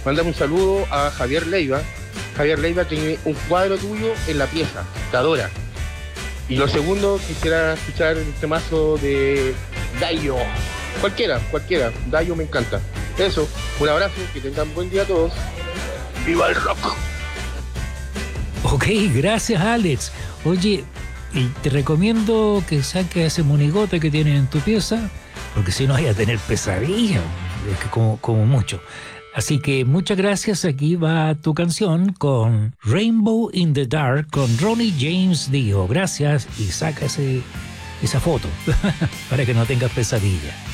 Mándame un saludo a Javier Leiva. Javier Leiva tiene un cuadro tuyo en la pieza, te adora. Y lo segundo, quisiera escuchar el temazo de Dayo. Cualquiera. Dayo me encanta. Eso, un abrazo, que tengan buen día a todos. ¡Viva el rock! Ok, gracias Alex. Oye, y te recomiendo que saques ese monigote que tienes en tu pieza, porque si no vaya a tener pesadilla, es que como mucho. Así que muchas gracias, aquí va tu canción con Rainbow in the Dark con Ronnie James Dio. Gracias y saca esa foto para que no tengas pesadilla.